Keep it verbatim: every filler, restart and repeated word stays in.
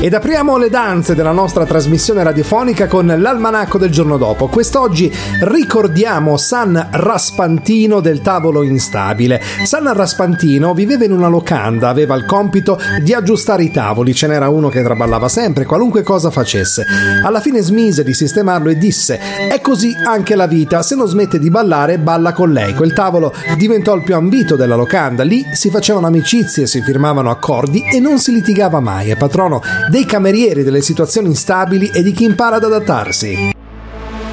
Ed apriamo le danze della nostra trasmissione radiofonica con l'almanacco del giorno dopo. Quest'oggi ricordiamo San Raspantino del tavolo instabile. San Raspantino viveva in una locanda, aveva il compito di aggiustare i tavoli, ce n'era uno che traballava sempre, qualunque cosa facesse. Alla fine smise di sistemarlo e disse: è così anche la vita, se non smette di ballare, balla con lei. Quel tavolo diventò il più ambito della locanda, lì si facevano amicizie, si firmavano accordi e non si litigava mai. È patrono dei camerieri, delle situazioni instabili e di chi impara ad adattarsi.